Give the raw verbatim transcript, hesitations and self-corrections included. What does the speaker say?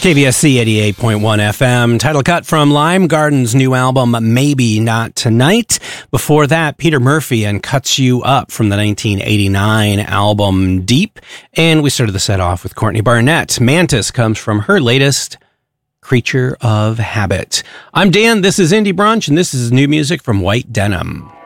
K V S C eighty-eight point one F M. Title cut from Lime Garden's new album, Maybe Not Tonight. Before that, Peter Murphy and Cuts You Up from the nineteen eighty-nine album Deep. And we started the set off with Courtney Barnett. Mantis comes from her latest, Creature of Habit. I'm Dan, this is Indie Brunch, and this is new music from White Denim.